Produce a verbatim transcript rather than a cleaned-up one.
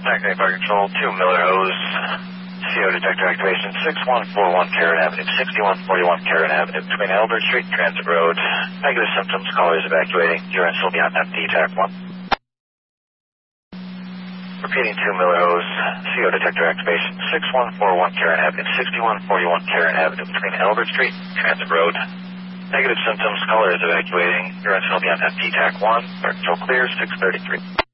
Saturday Fire Control, two Miller Hose, C O detector activation, six one four one Karen Avenue, sixty-one forty-one Karen Avenue, between Albert Street and Transit Road. Negative symptoms, callers evacuating, urine still beyond empty, T A C one. Repeating, two Miller Hose, C O detector activation, six one four one Karen Avenue, sixty-one forty-one Karen Avenue, between Albert Street and Transit Road. Negative symptoms, callers evacuating, urine still beyond empty, T A C one, Fire Control clear, six thirty-three.